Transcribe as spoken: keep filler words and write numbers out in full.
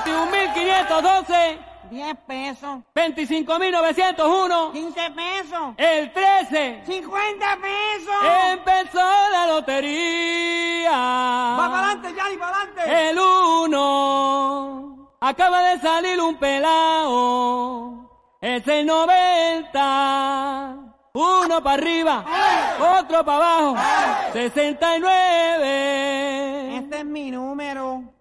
veintiún mil quinientos doce. diez pesos. veinticinco mil novecientos uno. quince pesos. El trece. cincuenta pesos. Empezó la lotería. Va para adelante, Yanni, para adelante. El uno. Acaba de salir un pelao. Es el noventa. Uno para arriba, otro para abajo. sesenta y nueve. Este es mi número.